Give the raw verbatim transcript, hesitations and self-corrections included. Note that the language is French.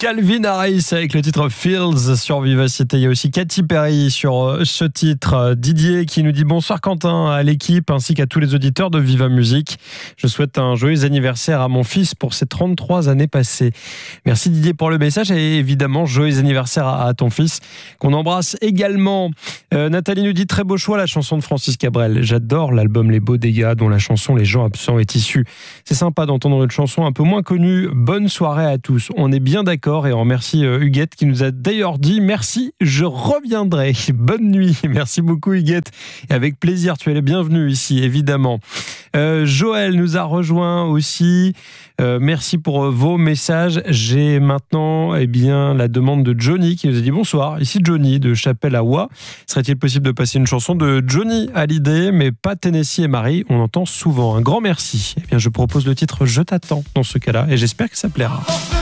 Calvin Harris avec le titre Fields sur Vivacité. Il y a aussi Katy Perry sur ce titre. Didier qui nous dit bonsoir Quentin, à l'équipe ainsi qu'à tous les auditeurs de Viva Musique. Je souhaite un joyeux anniversaire à mon fils pour ses trente-trois années passées. Merci Didier pour le message et évidemment joyeux anniversaire à, à ton fils qu'on embrasse également. Euh, Nathalie nous dit très beau choix la chanson de Francis Cabrel. J'adore l'album Les Beaux Dégâts dont la chanson Les gens absents est issue. C'est sympa d'entendre une chanson un peu moins connue. Bonne soirée à tous. On est bien d'accord. Et on remercie Huguette qui nous a d'ailleurs dit merci, je reviendrai. Bonne nuit. Merci beaucoup Huguette. Et avec plaisir, tu es le bienvenu ici, évidemment. Euh, Joël nous a rejoint aussi. Euh, merci pour vos messages. J'ai maintenant eh bien, la demande de Johnny qui nous a dit bonsoir. Ici Johnny de Chapelle-à-Ouai. Serait-il possible de passer une chanson de Johnny Hallyday, mais pas Tennessee et Marie? On entend souvent. Un grand merci. Eh bien, je propose le titre Je t'attends dans ce cas-là et j'espère que ça plaira.